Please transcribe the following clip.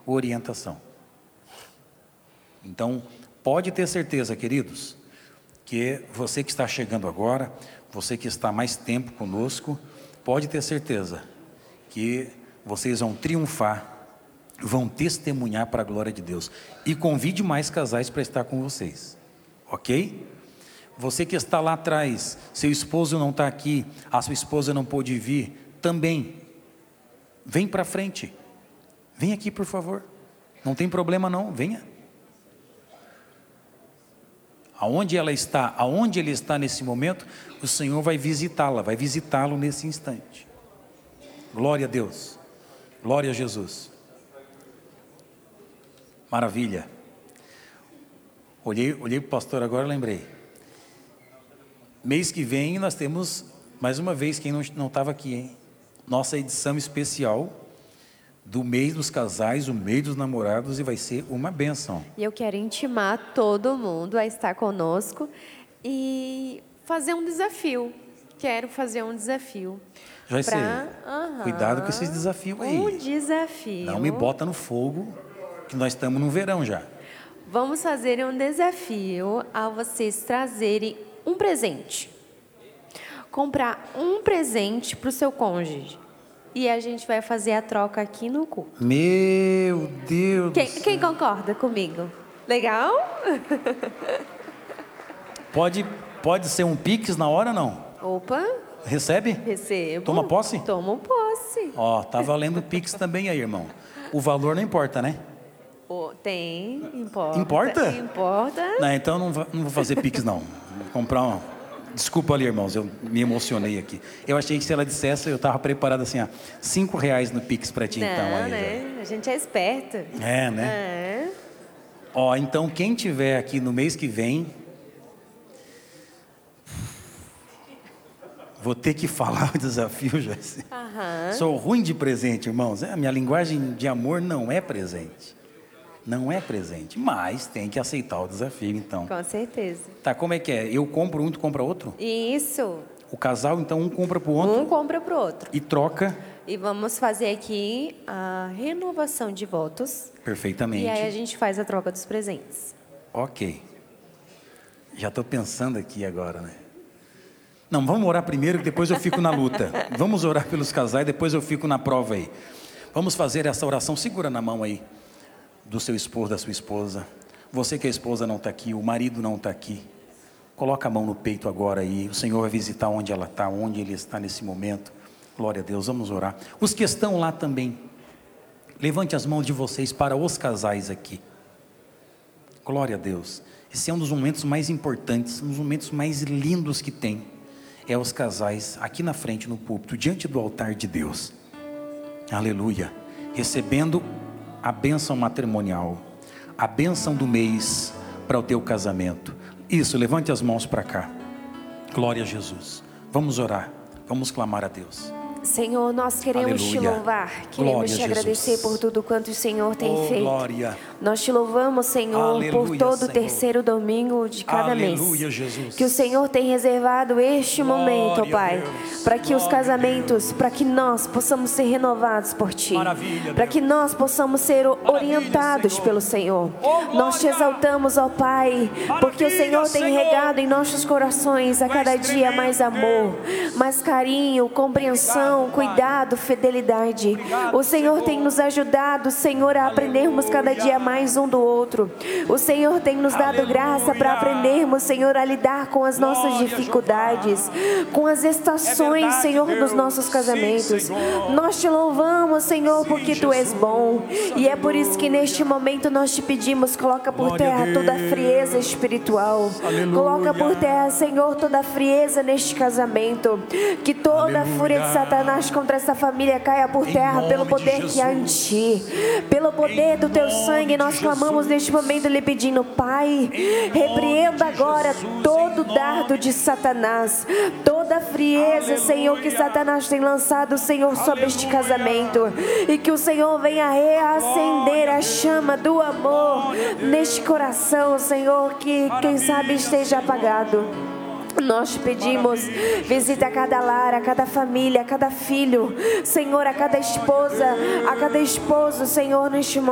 orientação. Então, pode ter certeza, queridos, que você que está chegando agora, você que está mais tempo conosco, pode ter certeza que vocês vão triunfar, vão testemunhar para a glória de Deus. E convide mais casais para estar com vocês, ok? Você que está lá atrás, seu esposo não está aqui, a sua esposa não pôde vir, também, vem para frente, vem aqui por favor, não tem problema não, venha. Aonde ela está, aonde ele está nesse momento, o Senhor vai visitá-la, vai visitá-lo nesse instante. Glória a Deus, glória a Jesus. Maravilha. Olhei para o pastor agora, lembrei. Mês que vem nós temos, mais uma vez, quem não estava aqui, hein? Nossa edição especial do mês dos casais, o mês dos namorados, e vai ser uma bênção. E eu quero intimar todo mundo a estar conosco e fazer um desafio. Quero fazer um desafio. Já sei. Cuidado com esses desafios aí. Um desafio. Não me bota no fogo, que nós estamos no verão já. Vamos fazer um desafio a vocês trazerem um presente. Comprar um presente para o seu cônjuge. E a gente vai fazer a troca aqui no culto. Meu Deus do céu. Quem concorda comigo? Legal? Pode ser um Pix na hora, não? Opa. Recebe? Recebo. Toma posse? Tomo posse. Ó, tá valendo Pix também aí, irmão. O valor não importa, né? Importa. Importa? Importa. Não, então não vou fazer Pix, não. Vou comprar um... Desculpa ali, irmãos, eu me emocionei aqui. Eu achei que se ela dissesse, eu estava preparado assim, ó, R$5 no Pix para ti, não, então. Aí, né? A gente é esperto. É, né? É. Ó, então quem tiver aqui no mês que vem, vou ter que falar o desafio, já. Sou ruim de presente, irmãos. A minha linguagem de amor não é presente. Não é presente, mas tem que aceitar o desafio, então. Com certeza. Tá, como é que é? Eu compro um, tu compra outro? Isso. O casal, então, um compra pro outro? Um compra pro outro. E troca? E vamos fazer aqui a renovação de votos. Perfeitamente. E aí a gente faz a troca dos presentes. Ok. Já estou pensando aqui agora, né? Não, vamos orar primeiro, que depois eu fico na luta. Vamos orar pelos casais, depois eu fico na prova aí. Vamos fazer essa oração, segura na mão aí. Do seu esposo, da sua esposa. Você que a esposa não está aqui, o marido não está aqui. Coloca a mão no peito agora aí. O Senhor vai visitar onde ela está, onde ele está nesse momento. Glória a Deus, vamos orar. Os que estão lá também, levante as mãos de vocês para os casais aqui. Glória a Deus. Esse é um dos momentos mais importantes, um dos momentos mais lindos que tem. É os casais aqui na frente, no púlpito, diante do altar de Deus. Aleluia. Recebendo a bênção matrimonial, a bênção do mês para o teu casamento. Isso, levante as mãos para cá. Glória a Jesus. Vamos orar, vamos clamar a Deus. Senhor, nós queremos te louvar, queremos te agradecer por tudo quanto o Senhor tem feito. Glória. Nós te louvamos, Senhor, por todo o terceiro domingo de cada mês. Jesus. Que o Senhor tem reservado este momento, ó Pai, para que os casamentos, para que nós possamos ser renovados por Ti, para que nós possamos ser orientados pelo Senhor. Nós te exaltamos, ó Pai, porque o Senhor tem regado em nossos corações a cada dia mais amor, mais carinho, compreensão, cuidado, fidelidade. O Senhor tem nos ajudado, Senhor, a aprendermos cada dia mais um do outro. O Senhor tem nos dado graça para aprendermos, Senhor, a lidar com as nossas dificuldades, com as estações, Senhor, dos nossos casamentos. Nós te louvamos, Senhor, porque Tu és bom. E é por isso que neste momento nós te pedimos, coloca por terra toda a frieza espiritual. Coloca por terra, Senhor, toda a frieza neste casamento. Que toda a fúria de Satanás contra essa família caia por terra pelo poder que há em Ti, pelo poder do Teu sangue. Nós clamamos neste momento lhe pedindo, Pai, repreenda agora todo dardo de Satanás, toda a frieza, Senhor, que Satanás tem lançado, Senhor, sobre este casamento, e que o Senhor venha reacender a chama do amor neste coração, Senhor, que quem sabe esteja apagado. Nós te pedimos, visita a cada lar, a cada família, a cada filho, Senhor, a cada esposa, a cada esposo, Senhor, neste momento.